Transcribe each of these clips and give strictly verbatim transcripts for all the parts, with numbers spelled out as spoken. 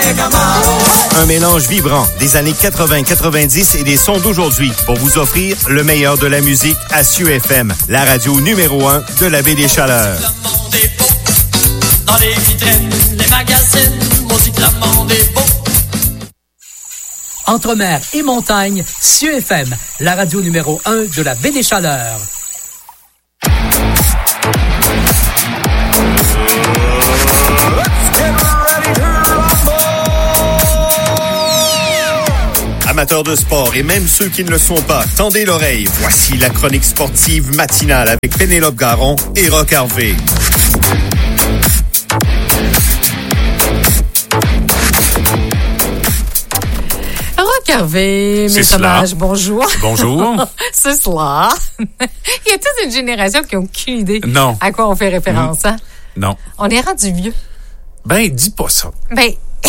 Un mélange vibrant des années quatre-vingts quatre-vingt-dix et des sons d'aujourd'hui pour vous offrir le meilleur de la musique à S U F M, la radio numéro un de la Baie des Chaleurs. Le monde est beau, dans les vitrines, les magazines, maudit que le monde est beau. Entre mer et montagne, S U F M, la radio numéro un de la Baie des Chaleurs. Amateurs de sport et même ceux qui ne le sont pas, tendez l'oreille. Voici la chronique sportive matinale avec Pénélope Garon et Roch Harvey. Roch Harvey, mes hommages, bonjour. Bonjour. C'est cela. Il y a toute une génération qui n'a aucune idée non. à quoi on fait référence. Mmh. Hein? Non. On est rendu vieux. Ben, dis pas ça. Ben...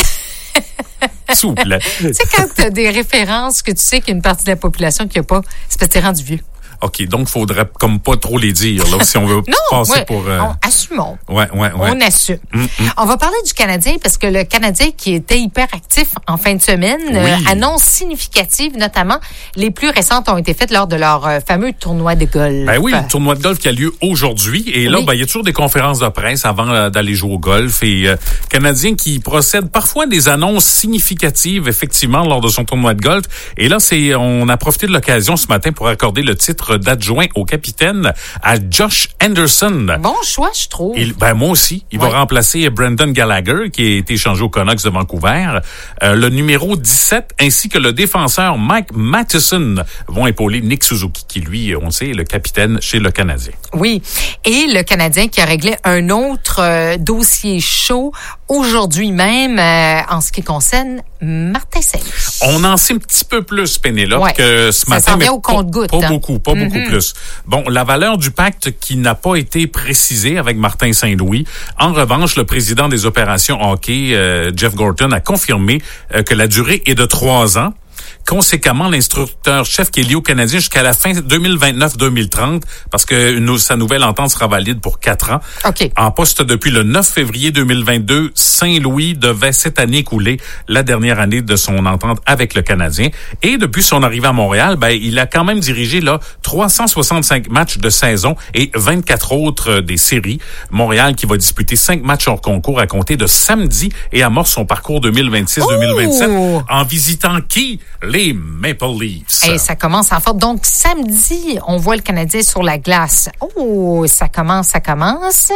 S'il vous plaît. Tu sais, quand tu as des références que tu sais qu'il y a une partie de la population qui n'a pas, c'est parce que tu es rendu vieux. OK, donc il faudrait comme pas trop les dire, là, si on veut non, passer ouais, pour... Euh... On, assumons. Ouais, ouais, ouais. On assume. Mm-hmm. On va parler du Canadien parce que le Canadien qui était hyper actif en fin de semaine, oui. euh, annonce significative, notamment les plus récentes ont été faites lors de leur euh, fameux tournoi de golf. Ben oui, le tournoi de golf qui a lieu aujourd'hui. Et là, oui. ben, il y a toujours des conférences de presse avant euh, d'aller jouer au golf. Et euh, Canadien qui procède parfois à des annonces significatives, effectivement, lors de son tournoi de golf. Et là, c'est on a profité de l'occasion ce matin pour accorder le titre d'adjoint au capitaine à Josh Anderson. Bon choix, je trouve. Il, ben moi aussi. Il oui. va remplacer Brendan Gallagher, qui a été échangé aux Canucks de Vancouver. Euh, le numéro dix-sept, ainsi que le défenseur Mike Matheson vont épauler Nick Suzuki, qui lui, on sait, est le capitaine chez le Canadien. Oui. Et le Canadien qui a réglé un autre euh, dossier chaud aujourd'hui même, euh, en ce qui concerne Martin Saint-Louis. On en sait un petit peu plus, Pénélope, ouais. que ce ça matin. Ça au compte-gouttes. Pas, pas hein? beaucoup, pas mm-hmm. beaucoup plus. Bon, la valeur du pacte qui n'a pas été précisée avec Martin Saint-Louis. En revanche, le président des opérations hockey, euh, Jeff Gorton, a confirmé euh, que la durée est de trois ans. Conséquemment, l'instructeur-chef qui est lié au Canadien jusqu'à la fin deux mille vingt-neuf deux mille trente, parce que nous, sa nouvelle entente sera valide pour quatre ans. Okay. En poste depuis le neuf février deux mille vingt-deux, Saint-Louis devait cette année couler la dernière année de son entente avec le Canadien. Et depuis son arrivée à Montréal, ben, il a quand même dirigé là trois cent soixante-cinq matchs de saison et vingt-quatre autres des séries. Montréal qui va disputer cinq matchs hors concours à compter de samedi et amorce son parcours deux mille vingt-six deux mille vingt-sept oh! en visitant qui? Les Maple Leafs. Et ça commence en force. Donc, samedi, on voit le Canadien sur la glace. Oh, ça commence, ça commence.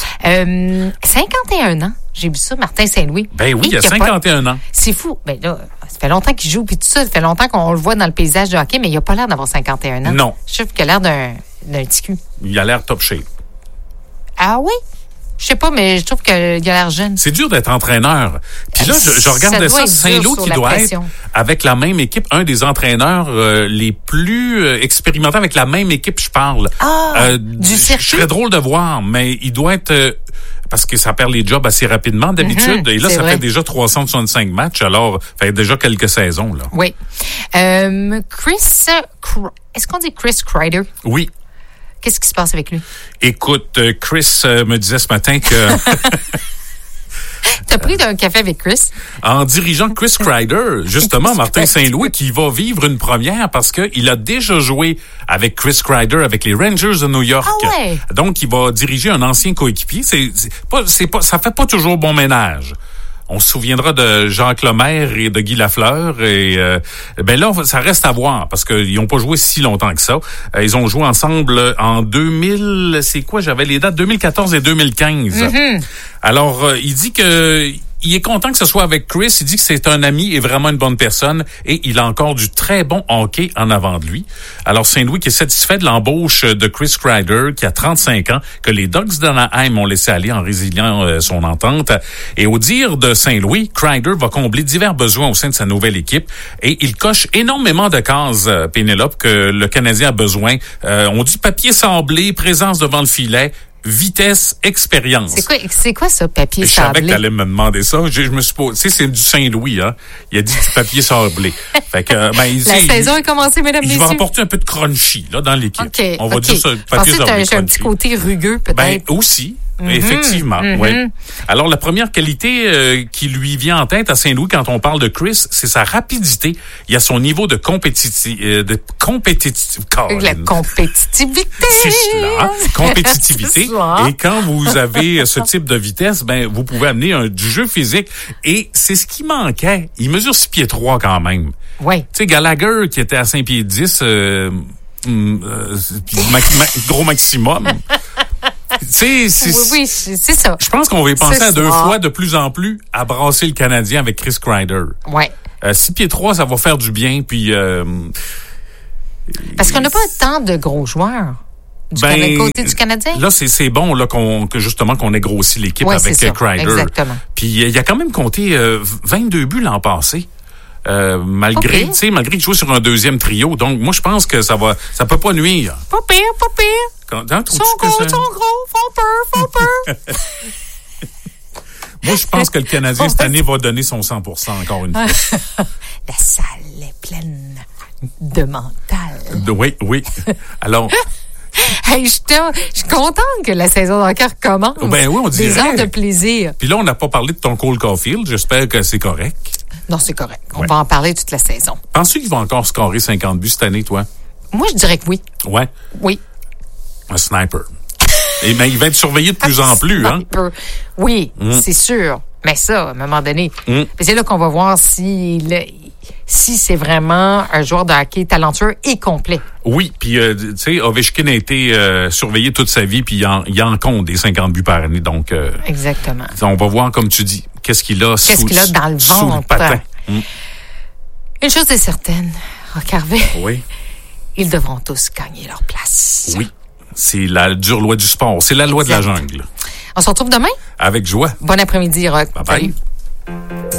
Euh, cinquante et un ans. J'ai vu ça, Martin Saint-Louis. Ben oui, il y a cinquante et un ans. C'est fou. Ben là, ça fait longtemps qu'il joue, puis tout ça, ça fait longtemps qu'on le voit dans le paysage de hockey, mais il a pas l'air d'avoir cinquante et un ans. Non. Je trouve qu'il a l'air d'un, d'un petit cul. Il a l'air top shape. Ah oui? Je sais pas, mais je trouve qu'il a l'air jeune. C'est dur d'être entraîneur. Puis là, je, je regardais ça, ça Saint-Louis qui doit pression. être, avec la même équipe, un des entraîneurs euh, les plus euh, expérimentés avec la même équipe, je parle. Ah, euh, du circuit? Je serais drôle de voir, mais il doit être... Euh, parce que ça perd les jobs assez rapidement d'habitude. Mm-hmm, et là, ça vrai. fait déjà trois cent soixante-cinq matchs, alors ça fait déjà quelques saisons. Là. Oui. Euh, Chris... Est-ce qu'on dit Chris Kreider? Oui. Qu'est-ce qui se passe avec lui? Écoute, Chris euh, me disait ce matin que... T'as pris un café avec Chris? En dirigeant Chris Kreider, justement, Martin Saint-Louis, qui va vivre une première parce qu'il a déjà joué avec Chris Kreider, avec les Rangers de New York. Ah ouais. Donc, il va diriger un ancien coéquipier. C'est, c'est pas, c'est pas, ça fait pas toujours bon ménage. On se souviendra de Jacques Lemaire et de Guy Lafleur. Et euh, ben là, ça reste à voir parce qu'ils n'ont pas joué si longtemps que ça. Euh, ils ont joué ensemble en deux mille. C'est quoi? J'avais les dates deux mille quatorze et deux mille quinze. Mm-hmm. Alors, euh, il dit que il est content que ce soit avec Chris. Il dit que c'est un ami et vraiment une bonne personne. Et il a encore du très bon hockey en avant de lui. Alors, Saint-Louis qui est satisfait de l'embauche de Chris Kreider, qui a trente-cinq ans, que les Ducks d'Anaheim ont laissé aller en résiliant euh, son entente. Et au dire de Saint-Louis, Kreider va combler divers besoins au sein de sa nouvelle équipe. Et il coche énormément de cases, euh, Pénélope, que le Canadien a besoin. Euh, on dit papier sablé, présence devant le filet, vitesse, expérience. C'est quoi, c'est quoi ça, papier je sablé? Je savais que t'allais me demander ça. Je, je me suis pas, tu sais, c'est du Saint-Louis, hein. Il a dit du papier sablé. Fait que, ben, il, La saison a commencé, mesdames, il messieurs. Il va apporter un peu de crunchy, là, dans l'équipe. Okay, On va okay. dire ça, papier sablé. Je pensais que t'as un petit côté rugueux, peut-être. Ben, aussi. Mm-hmm. Effectivement, Mm-hmm. oui. Alors, la première qualité euh, qui lui vient en tête à Saint-Louis quand on parle de Chris, c'est sa rapidité. Il y a son niveau de compétitivité. Euh, de compétitivité. La compétitivité. C'est cela, compétitivité. C'est cela. Et quand vous avez ce type de vitesse, ben vous pouvez amener un, du jeu physique. Et c'est ce qui manquait. Il mesure six pieds trois quand même. Oui. Tu sais, Gallagher, qui était à cinq pieds dix, euh, euh, ma- ma- gros maximum. Tu sais, c'est... Oui, oui, c'est c'est ça. Je pense qu'on va y penser C'est à deux ça. fois de plus en plus à brasser le Canadien avec Chris Kreider. Oui. Euh, six pieds trois, ça va faire du bien. Puis... Euh, Parce qu'on n'a pas tant de gros joueurs du Ben, Canadien, côté du Canadien. Là, c'est, c'est bon là qu'on, que justement qu'on ait grossi l'équipe Ouais, avec c'est ça, Kreider. exactement. Puis euh, il a quand même compté euh, vingt-deux buts l'an passé. Euh, malgré, Pas tu sais, malgré qu'il joue sur un deuxième trio. Donc, moi, je pense que ça va, ça peut pas nuire. Pas pire, pas pire. Quand, hein, Ils sont trouves-tu que gros, ça- ils sont gros, font peur, font peur. Moi, je pense que le Canadien, cette année, va donner son cent pour cent encore une fois. La salle est pleine de mental. De- oui, oui. Alors, Hey, je suis je suis contente que la saison d'hockey recommence. Ben oui, on Des dirait. heures de plaisir. puis là, on n'a pas parlé de ton Cole Caulfield. J'espère que c'est correct. Non, c'est correct. On Ouais. va en parler toute la saison. Penses-tu qu'il va encore scorer cinquante buts cette année, toi? Moi, je dirais que oui. Ouais. Oui. Un sniper. Et ben, il va être surveillé de plus en plus, hein? Sniper. Oui, c'est sûr. Mais ça, à un moment donné, Mm. c'est là qu'on va voir si, le- si c'est vraiment un joueur de hockey talentueux et complet. Oui, puis euh, tu sais, Ovechkin a été euh, surveillé toute sa vie, puis il en, il en compte des cinquante buts par année. Donc, euh, Exactement. on va voir, comme tu dis, qu'est-ce qu'il a Qu'est-ce sous, qu'il a dans le sous le ventre? patin. Mm. Une chose est certaine, Roch Harvey, Oui, ils devront tous gagner leur place. oui. C'est la dure loi du sport. C'est la loi Exact. de la jungle. On se retrouve demain. Avec joie. Bon après-midi, Roch. Bye bye. Salut.